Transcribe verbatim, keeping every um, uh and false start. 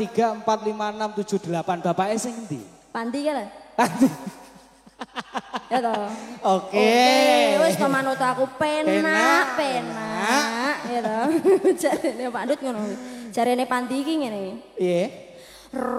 tiga, empat, lima, enam, tujuh, delapan. Bapaknya sing ndi? Pandi kan? Pandi. Ya toh. Oke. Oke, wis pemanut aku penak, penak, ya toh. Jarene Pak Dut ngono. Jarene Pandi iki ngene. Iya.